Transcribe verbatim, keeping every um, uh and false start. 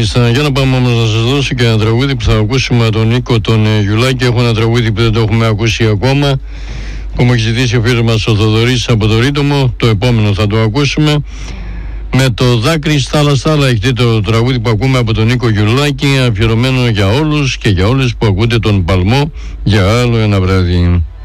Μάλιστα, για να πάμε όμως να σας δώσω και ένα τραγούδι που θα ακούσουμε τον Νίκο τον Γιουλάκη. Έχω ένα τραγούδι που δεν το έχουμε ακούσει ακόμα, που μου έχει ζητήσει ο φίλος μας ο Θοδωρής από το Ρίτομο. Το επόμενο θα το ακούσουμε. Με το δάκρυ στάλα στάλα έχετε το τραγούδι που ακούμε από τον Νίκο Γιουλάκη, αφιερωμένο για όλους και για όλες που ακούτε τον Παλμό για άλλο ένα βράδυ.